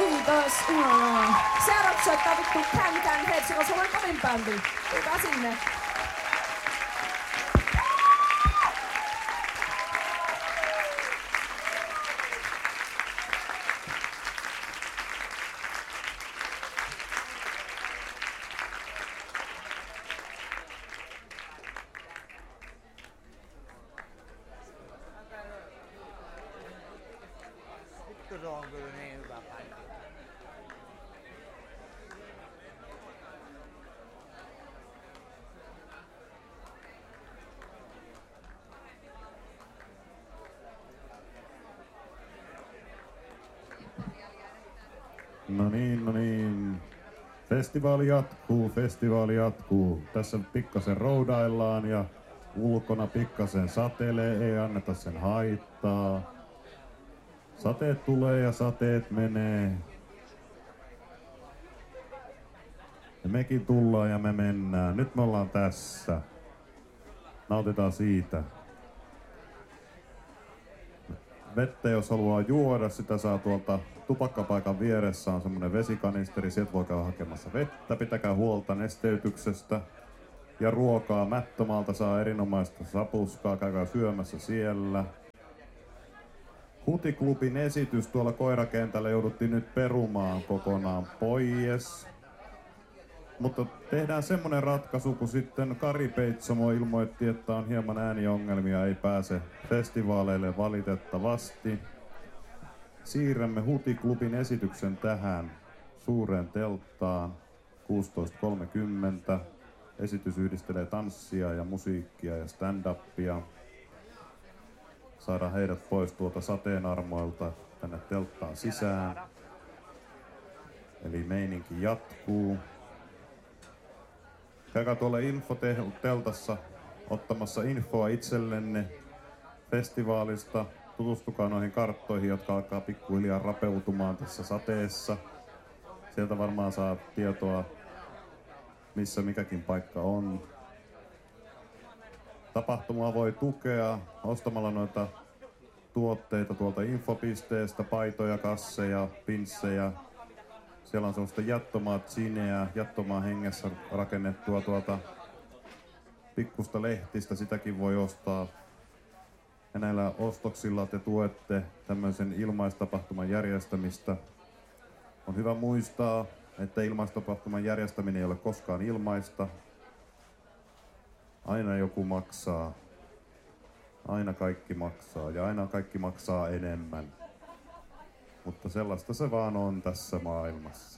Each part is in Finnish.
Kiitos, ihanaa. Seuraavaksi soittaa vittu Can Heads, joka on kovin bändi. Hyvä sinne. Se on kyllä niin hyvä bändi. No niin. Festivaali jatkuu. Tässä pikkasen roudaillaan ja ulkona pikkasen satelee, ei anneta sen haittaa. Sateet tulee ja sateet menee. Ja mekin tullaan ja me mennään. Nyt me ollaan tässä. Nautitaan siitä. Vettä jos haluaa juoda, sitä saa tuolta tupakkapaikan vieressä on semmonen vesikanisteri, sieltä voi käydä hakemassa vettä, pitäkää huolta nesteytyksestä. Ja ruokaa Mättömaalta saa erinomaista sapuskaa, käykää syömässä siellä. Hutiklubin esitys tuolla koirakentällä jouduttiin nyt perumaan kokonaan pois. Mutta tehdään semmonen ratkaisu, kun sitten Kari Peitsomo ilmoitti, että on hieman ääniongelmia, ei pääse festivaaleille valitettavasti. Siirrämme Hutiklubin esityksen tähän suureen telttaan 16.30. Esitys yhdistelee tanssia ja musiikkia ja stand-upia. Saadaan heidät pois tuolta sateen armoilta tänne telttaan sisään. Eli meininki jatkuu. Käykää tuolla infoteltassa ottamassa infoa itsellenne festivaalista. Tutustukaa noihin karttoihin, jotka alkaa pikkuhiljaa rapeutumaan tässä sateessa. Sieltä varmaan saa tietoa, missä mikäkin paikka on. Tapahtumaa voi tukea ostamalla noita tuotteita tuolta infopisteestä, paitoja, kasseja, pinssejä. Siellä on sellaista jattomaa chineä, jattomaa hengessä rakennettua tuolta pikkusta lehtistä, sitäkin voi ostaa. Ja näillä ostoksilla te tuette tämmöisen ilmaistapahtuman järjestämistä. On hyvä muistaa, että ilmaistapahtuman järjestäminen ei ole koskaan ilmaista. Aina joku maksaa. Aina kaikki maksaa ja aina kaikki maksaa enemmän. Mutta sellaista se vaan on tässä maailmassa.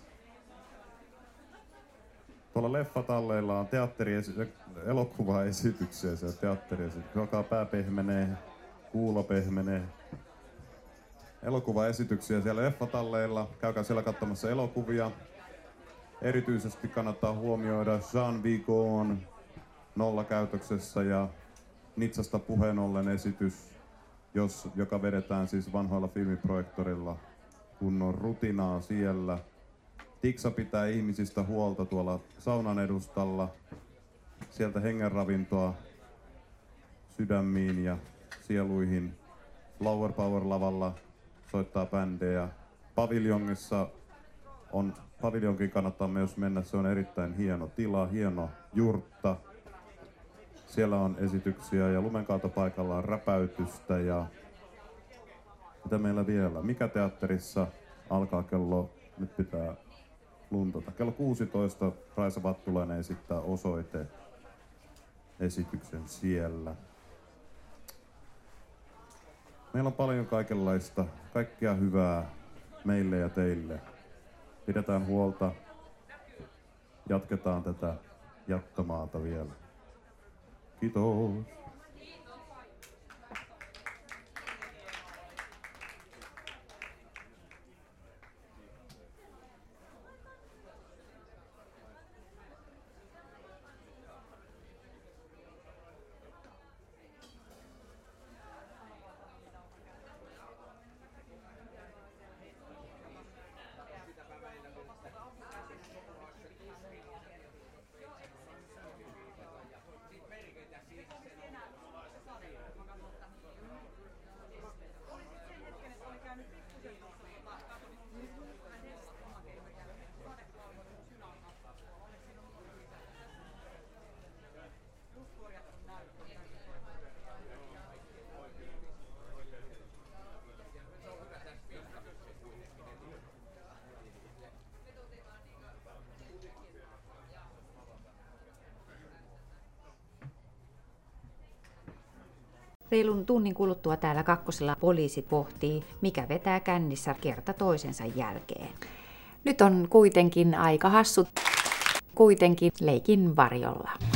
Tuolla leffatalleilla on elokuvaesityksiä siellä teatteriesityksiä. Joka pää pehmenee, kuulo pehmenee. Elokuvaesityksiä siellä leffatalleilla. Käykää siellä katsomassa elokuvia. Erityisesti kannattaa huomioida Jean Vigon nollakäytöksessä ja Nitsasta puheen ollen esitys, joka vedetään siis vanhoilla filmiprojektorilla. Kunnon rutinaa siellä. Tiksa pitää ihmisistä huolta tuolla saunan edustalla. Sieltä hengenravintoa sydämiin ja sieluihin. Flower Power-lavalla soittaa bändejä. Paviljonkin kannattaa myös mennä, se on erittäin hieno tila, hieno jurtta. Siellä on esityksiä ja lumenkaatopaikalla on räpäytystä ja mitä meillä vielä? Mikä teatterissa alkaa nyt pitää luntata. Kello 16 Raisa Vattulainen esittää esityksen siellä. Meillä on paljon kaikkea hyvää meille ja teille. Pidetään huolta. Jatketaan tätä jattomaata vielä. Kiitos. Reilun tunnin kuluttua täällä Kakkosella poliisi pohtii, mikä vetää kännissä kerta toisensa jälkeen. Nyt on kuitenkin aika hassut, kuitenkin leikin varjolla.